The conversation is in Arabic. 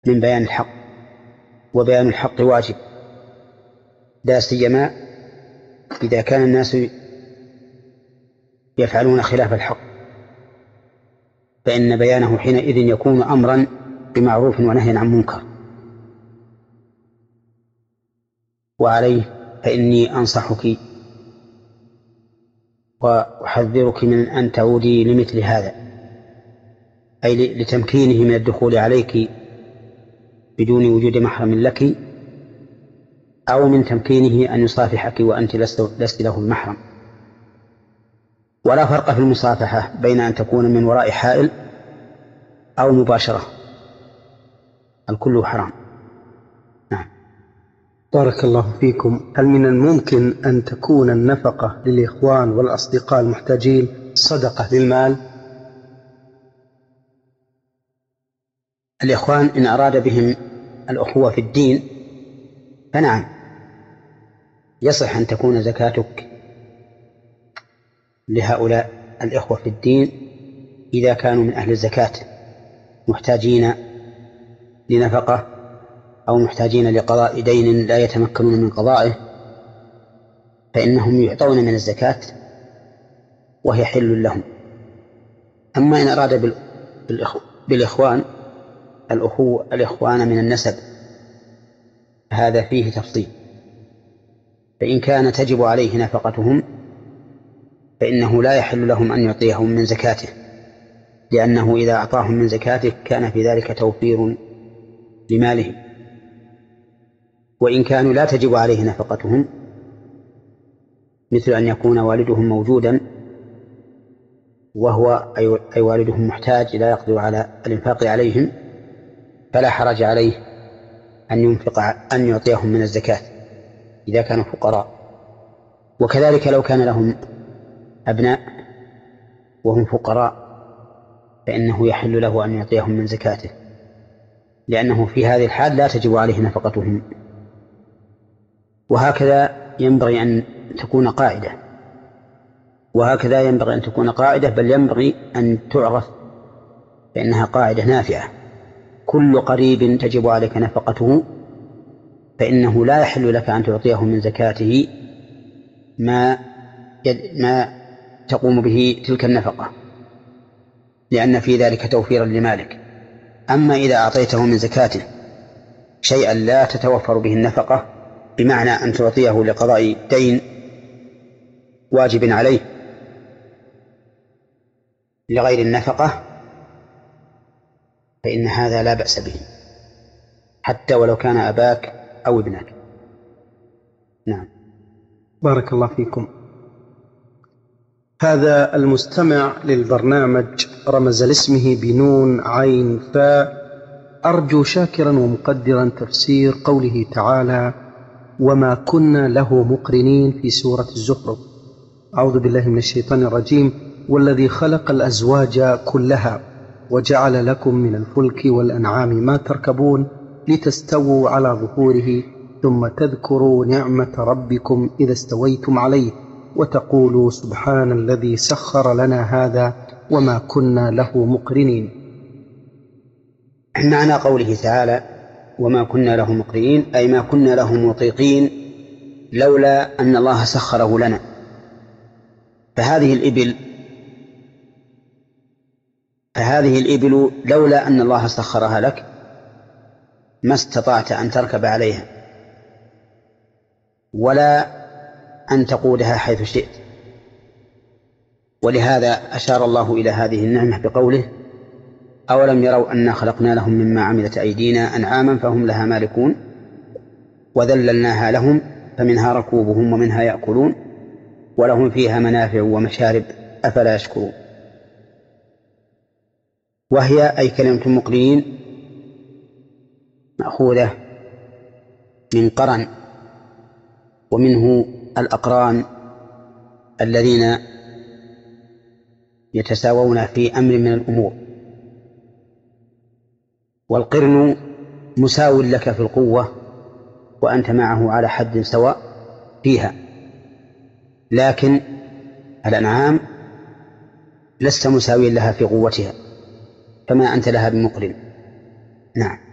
من بيان الحق، وبيان الحق واجب، لا سيما إذا كان الناس يفعلون خلاف الحق، فإن بيانه حينئذ يكون أمرا بمعروف ونهي عن منكر. وعليه فإني أنصحك وأحذرك من أن تعودي لمثل هذا، أي لتمكينه من الدخول عليك بدون وجود محرم لك، أو من تمكينه أن يصافحك وأنت لست له المحرم. ولا فرق في المصافحة بين أن تكون من وراء حائل أو مباشرة، الكل حرام. نعم. بارك الله فيكم. هل من الممكن أن تكون النفقة للإخوان والأصدقاء المحتاجين صدقة للمال؟ الإخوان إن أراد بهم الأخوة في الدين فنعم، يصح أن تكون زكاتك لهؤلاء الإخوة في الدين إذا كانوا من أهل الزكاة محتاجين لنفقة أو محتاجين لقضاء دين لا يتمكنون من قضائه، فإنهم يعطون من الزكاة وهي حل لهم. أما إن أراد بالإخوان الإخوان من النسب هذا فيه تفصيل، فإن كان تجب عليه نفقتهم فإنه لا يحل لهم أن يعطيهم من زكاته، لأنه إذا أعطاهم من زكاته كان في ذلك توفير لمالهم. وإن كانوا لا تجب عليه نفقتهم، مثل أن يكون والدهم موجودا وهو أي والدهم محتاج لا يقدر على الإنفاق عليهم، فلا حرج عليه أن يعطيهم من الزكاة إذا كانوا فقراء. وكذلك لو كان لهم أبناء وهم فقراء فإنه يحل له أن يعطيهم من زكاته، لأنه في هذه الحال لا تجب عليه نفقتهم. وهكذا ينبغي أن تكون قاعدة، بل ينبغي أن تعرف، فإنها قاعدة نافعة: كل قريب تجب عليك نفقته فإنه لا يحل لك أن تعطيه من زكاته ما تقوم به تلك النفقة، لأن في ذلك توفيرا لمالك. أما إذا أعطيته من زكاته شيئا لا تتوفر به النفقة، بمعنى أن تعطيه لقضاء دين واجب عليه لغير النفقة، فإن هذا لا بأس به حتى ولو كان أباك أو ابنك. نعم. بارك الله فيكم. هذا المستمع للبرنامج رمز لاسمه بنون عين فاء: أرجو شاكرا ومقدرا تفسير قوله تعالى: وما كنا له مقرنين، في سورة الزخرف. أعوذ بالله من الشيطان الرجيم: والذي خلق الأزواج كلها وجعل لكم من الفلك والأنعام ما تركبون لتستووا على ظهوره ثم تذكروا نعمة ربكم إذا استويتم عليه وتقولوا سبحان الذي سخر لنا هذا وما كنا له مقرنين. معنى قوله تعالى وما كنا له مقرنين أي ما كنا له مطيقين لولا أن الله سخره لنا. فهذه الإبل لولا أن الله سخرها لك ما استطعت أن تركب عليها ولا أن تقودها حيث شئت. ولهذا أشار الله إلى هذه النعمة بقوله: أولم يروا أنا خلقنا لهم مما عملت أيدينا أنعاما فهم لها مالكون وذللناها لهم فمنها ركوبهم ومنها يأكلون ولهم فيها منافع ومشارب أفلا يشكرون. وهي أي كلمة مقرنين مأخوذة من قرن، ومنه الأقران الذين يتساوون في أمر من الأمور. والقرن مساو لك في القوة وأنت معه على حد سواء فيها، لكن الأنعام لست مساويا لها في قوتها، فما أنت لها بمقرن. نعم.